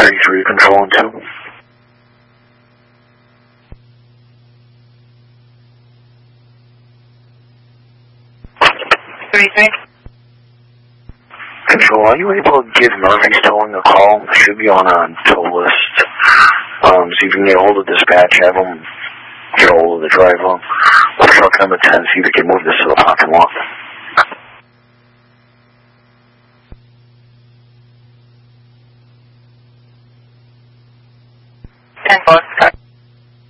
33 controlling 2. 33. Control, are you able to give Murphy's Towing a call? It should be on a tow list. So you can get hold of dispatch, have them get hold of the driver. With truck number 10, see if they can move this to the parking lot. 10-4.